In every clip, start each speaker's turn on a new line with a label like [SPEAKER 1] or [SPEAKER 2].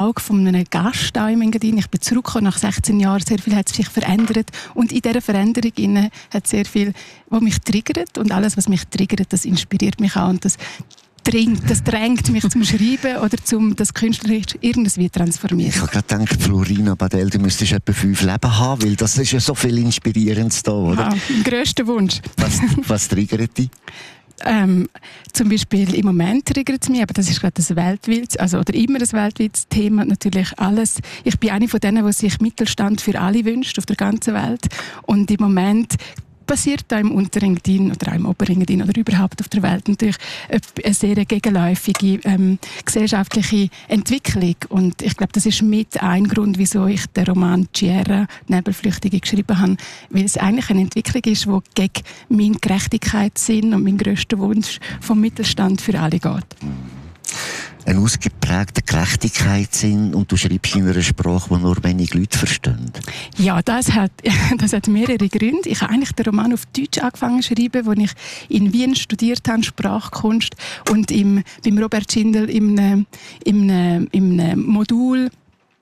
[SPEAKER 1] Auge von einem Gast auch im Engadin. Ich bin zurückgekommen nach 16 Jahren. Sehr viel hat sich verändert. Und in dieser Veränderung hat sehr viel, was mich triggert. Und alles, was mich triggert, das inspiriert mich auch. Und das drängt mich zum Schreiben oder zum das künstlerisch irgendwie transformieren.
[SPEAKER 2] Ich habe gerade gedacht, Florina Badel, du müsstest etwa 5 Leben haben, weil das ist ja so viel Inspirierendes da, oder?
[SPEAKER 1] Ja, mein grösster Wunsch.
[SPEAKER 2] Was triggert dich?
[SPEAKER 1] Zum Beispiel im Moment triggert es mich, aber das ist gerade das weltweites, oder immer das weltweites Thema, natürlich alles. Ich bin eine von denen, die sich Mittelstand für alle wünscht auf der ganzen Welt. Und im Moment passiert da im Unterengadin oder auch im Oberengadin oder überhaupt auf der Welt natürlich eine sehr gegenläufige gesellschaftliche Entwicklung. Und ich glaube, das ist mit ein Grund, wieso ich den Roman «Tierra» Nebelflüchtige geschrieben habe, weil es eigentlich eine Entwicklung ist, die gegen meinen Gerechtigkeitssinn und meinen grössten Wunsch vom Mittelstand für alle geht.
[SPEAKER 2] Ein ausgeprägter Gerechtigkeitssinn und du schreibst in einer Sprache, die nur wenig Leute verstehen.
[SPEAKER 1] Ja, das hat mehrere Gründe. Ich habe eigentlich den Roman auf Deutsch angefangen zu schreiben, als ich in Wien studiert habe, Sprachkunst, und beim Robert Schindel im Modul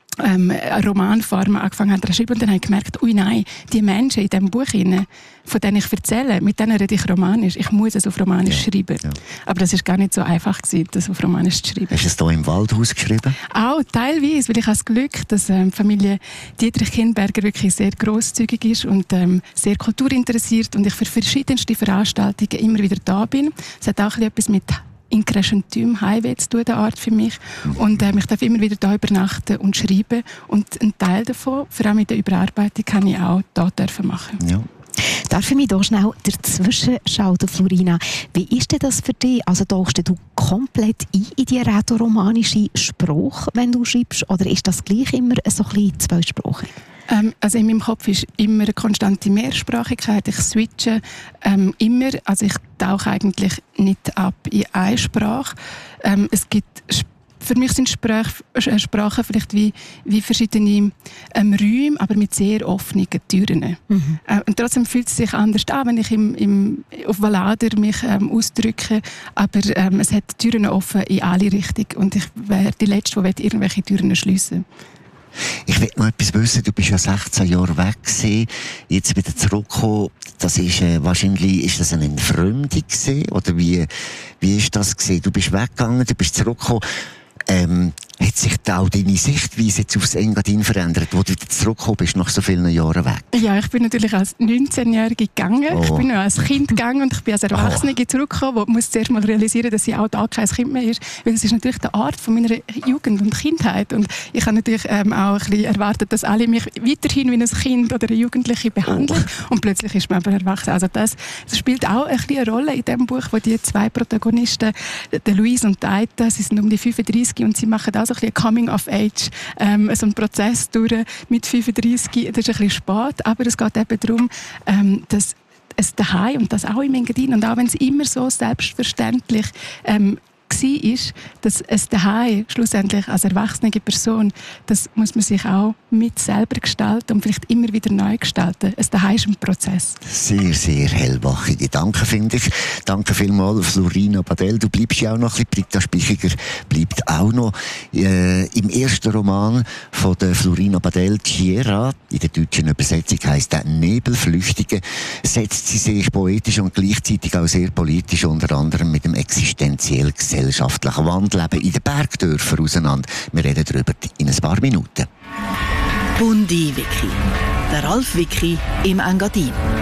[SPEAKER 1] Romanform angefangen habe zu schreiben, und dann habe ich gemerkt, ui nein, die Menschen in diesem Buch, von denen ich erzähle, mit denen rede ich Romanisch. Ich muss es auf Romanisch schreiben. Ja. Aber das war gar nicht so einfach, das auf Romanisch zu schreiben.
[SPEAKER 2] Hast du es hier im Waldhaus geschrieben?
[SPEAKER 1] Auch teilweise, weil ich habe das Glück, dass die Familie Dietrich-Kindberger wirklich sehr grosszügig ist und sehr kulturinteressiert und ich für verschiedenste Veranstaltungen immer wieder da bin. Es hat auch etwas mit in Crescentum Highway zu tun, der Art für mich. Und ich darf immer wieder da übernachten und schreiben. Und einen Teil davon, vor allem mit der Überarbeitung, kann ich auch hier machen.
[SPEAKER 2] Ja.
[SPEAKER 3] Darf ich mich hier schnell dazwischen schalten, Florina? Wie ist denn das für dich? Also tauchst du komplett ein in die rätoromanische Sprache, wenn du schreibst? Oder ist das gleich immer so ein bisschen zweisprachig?
[SPEAKER 1] Also in meinem Kopf ist immer eine konstante Mehrsprachigkeit. Ich switche immer. Also ich tauche eigentlich nicht ab in eine Sprache. Es gibt für mich sind Sprachen vielleicht wie verschiedene Räume, aber mit sehr offenen Türen. Mhm. Und trotzdem fühlt es sich anders an, wenn ich auf Valader mich ausdrücke. Aber es hat Türen offen in alle Richtungen. Und ich wäre die Letzte, die irgendwelche Türen schliessen.
[SPEAKER 2] Ich will noch etwas wissen. Du bist ja 16 Jahre weg gewesen, jetzt wieder zurückgekommen. Das ist wahrscheinlich, ist das eine Entfremdung gewesen? Oder wie ist das gewesen? Du bist weggegangen, du bist zurückgekommen. Hat sich da auch deine Sichtweise jetzt aufs Engadin verändert, wo du wieder zurückgekommen bist, nach so vielen Jahren weg?
[SPEAKER 1] Ja, ich bin natürlich als 19-Jährige gegangen. Oh. Ich bin auch als Kind gegangen und ich bin als Erwachsene zurückgekommen, wo muss zuerst mal realisieren, dass sie auch da kein Kind mehr ist. Weil es ist natürlich die Art von meiner Jugend und Kindheit. Und ich habe natürlich auch ein bisschen erwartet, dass alle mich weiterhin wie ein Kind oder eine Jugendliche behandeln. Oh. Und plötzlich ist man aber erwachsen. Also das spielt auch ein bisschen eine Rolle in dem Buch, wo die 2 Protagonisten, der Luis und die Aita, sie sind um die 35 und sie machen auch so ein bisschen Coming of Age, so ein Prozess durch mit 35. Das ist ein bisschen spät, aber es geht eben darum, dass es daheim und das auch im Engadin und auch wenn es immer so selbstverständlich war, dass es daheim schlussendlich als erwachsene Person, das muss man sich auch mit selber gestalten und vielleicht immer wieder neu gestalten. Es daheim ist ein Prozess.
[SPEAKER 2] Sehr, sehr hellwachige Gedanken, finde ich. Danke vielmals, Florina Badel. Du bleibst ja auch noch ein bisschen, Britta Spichiger bleibt auch noch. Im ersten Roman von der Florina Badel, «Tierra», in der deutschen Übersetzung heisst der «Nebelflüchtige», setzt sie sich poetisch und gleichzeitig auch sehr politisch, unter anderem mit dem existenziell gesellschaftlichen Wandel in den Bergdörfern auseinander. Wir reden darüber in ein paar Minuten.
[SPEAKER 4] Bundi Wiki. Der Ralf Wiki im Engadin.